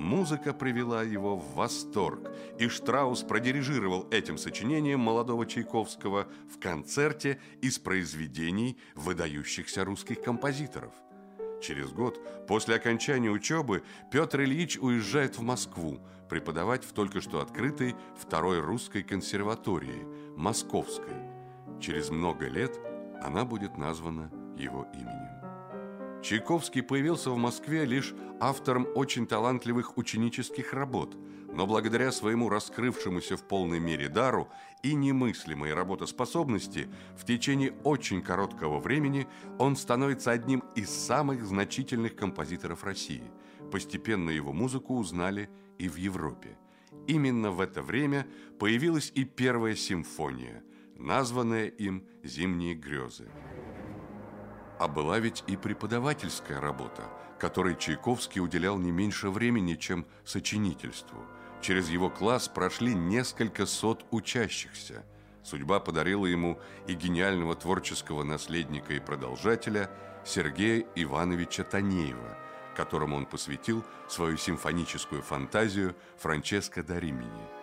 Музыка привела его в восторг, и Штраус продирижировал этим сочинением молодого Чайковского в концерте из произведений выдающихся русских композиторов. Через год после окончания учебы Петр Ильич уезжает в Москву преподавать в только что открытой Второй русской консерватории, Московской. Через много лет она будет названа его именем. Чайковский появился в Москве лишь автором очень талантливых ученических работ, но благодаря своему раскрывшемуся в полной мере дару и немыслимой работоспособности в течение очень короткого времени он становится одним из самых значительных композиторов России. Постепенно его музыку узнали и в Европе. Именно в это время появилась и первая симфония, названная им «Зимние грезы». А была ведь и преподавательская работа, которой Чайковский уделял не меньше времени, чем сочинительству. Через его класс прошли несколько сот учащихся. Судьба подарила ему и гениального творческого наследника и продолжателя Сергея Ивановича Танеева, которому он посвятил свою симфоническую фантазию «Франческо да Римини».